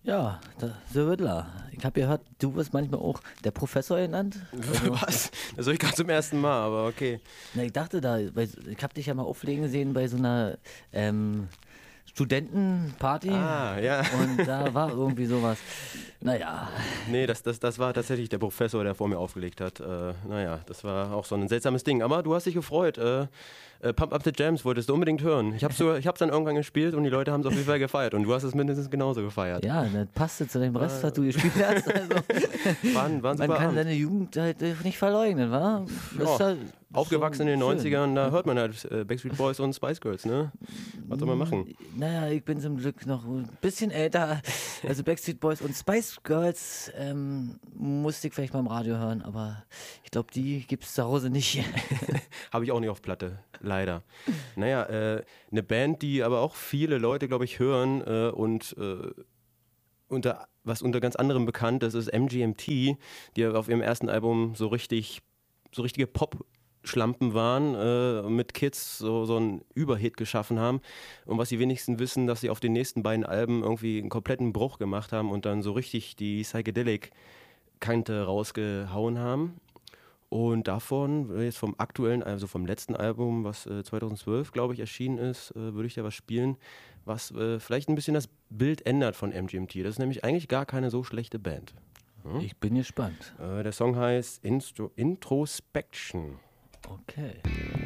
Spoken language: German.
Ja, The Riddler. Ich habe gehört, du wirst manchmal auch der Professor genannt. Was? Das höre ich gerade zum ersten Mal, aber okay. Na, ich dachte ich habe dich ja mal auflegen gesehen bei so einer Studentenparty. Ah, ja. Und da war irgendwie sowas. Naja. Nee, das war tatsächlich der Professor, der vor mir aufgelegt hat. Naja, das war auch so ein seltsames Ding. Aber du hast dich gefreut. Pump Up the Jams wolltest du unbedingt hören. Ich hab's dann irgendwann gespielt und die Leute haben es auf jeden Fall gefeiert. Und du hast es mindestens genauso gefeiert. Ja, das passte zu dem Rest, was du gespielt hast. Also, War man super kann Abend. seine Jugend halt nicht verleugnen, wa? Ja, aufgewachsen in den schön. 90ern, da hört man halt Backstreet Boys und Spice Girls, ne? Was soll man machen? Naja, ich bin zum Glück noch ein bisschen älter. Also Backstreet Boys und Spice Girls musste ich vielleicht mal im Radio hören, aber ich glaube, die gibt's zu Hause nicht. Habe ich auch nicht auf Platte, leider. Naja, eine Band, die aber auch viele Leute, glaube ich, hören was unter ganz anderem bekannt ist, ist MGMT, die auf ihrem ersten Album so richtige Pop-Schlampen waren, mit Kids so einen Überhit geschaffen haben. Und was die wenigsten wissen, dass sie auf den nächsten beiden Alben irgendwie einen kompletten Bruch gemacht haben und dann so richtig die Psychedelic-Kante rausgehauen haben. Und davon, jetzt vom aktuellen, also vom letzten Album, was 2012, glaube ich, erschienen ist, würde ich da was spielen, was vielleicht ein bisschen das Bild ändert von MGMT. Das ist nämlich eigentlich gar keine so schlechte Band. Ich bin gespannt. Der Song heißt Introspection. Okay.